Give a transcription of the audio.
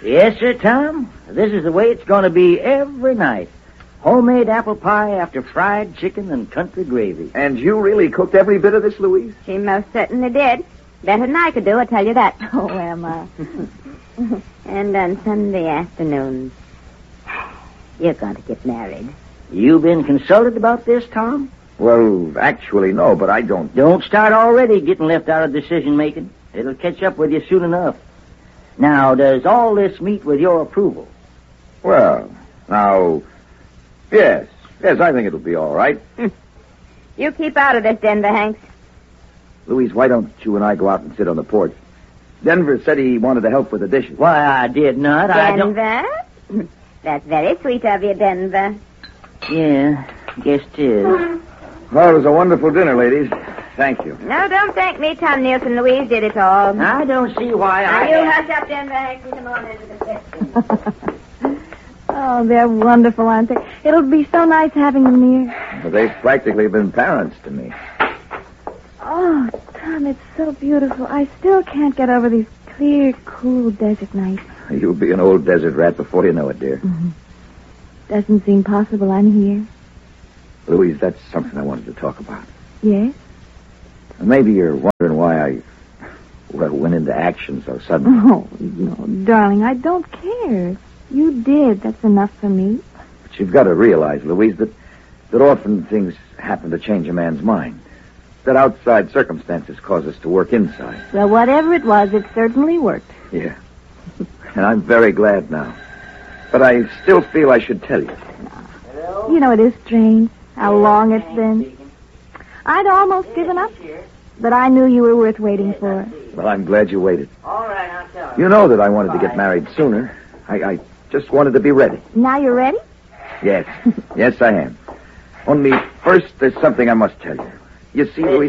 Yes, sir, Tom. This is the way it's going to be every night. Homemade apple pie after fried chicken and country gravy. And you really cooked every bit of this, Louise? She most certainly did. Better than I could do, I tell you that. Oh, Emma. And on Sunday afternoons, you're going to get married. You been consulted about this, Tom? Well, actually, no, but I don't... Don't start already getting left out of decision-making. It'll catch up with you soon enough. Now, does all this meet with your approval? Well, now... Yes, I think it'll be all right. You keep out of this, Denver, Hanks. Louise, why don't you and I go out and sit on the porch? Denver said he wanted to help with the dishes. Why, I did not. Denver? That's very sweet of you, Denver. Yeah, guess it is. Well, it was a wonderful dinner, ladies. Thank you. No, don't thank me, Tom Nielsen. Louise did it all. I don't see why Now, you hush up, Denver, Hanks, and come on into the section. Oh, they're wonderful, aren't they? It'll be so nice having them near. Well, they've practically been parents to me. Oh, Tom, it's so beautiful. I still can't get over these clear, cool desert nights. You'll be an old desert rat before you know it, dear. Mm-hmm. Doesn't seem possible I'm here. Louise, that's something I wanted to talk about. Yes? Maybe you're wondering why I went into action so suddenly. Oh, no, darling, I don't care. You did. That's enough for me. But you've got to realize, Louise, that often things happen to change a man's mind. That outside circumstances cause us to work inside. Well, whatever it was, it certainly worked. Yeah. And I'm very glad now. But I still feel I should tell you. Hello? You know, it is strange how long it's been. I'd almost given up, but I knew you were worth waiting for. Well, I'm glad you waited. All right, I'll tell you. You know that I wanted to get married sooner. I just wanted to be ready. Now you're ready? Yes. Yes, I am. Only first, there's something I must tell you. You see, Louise,